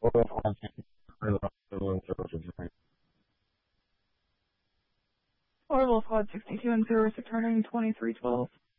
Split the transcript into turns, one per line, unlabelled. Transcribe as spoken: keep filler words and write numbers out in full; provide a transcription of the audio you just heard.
Orbital Squad sixty-two and service returning twenty-three twelve.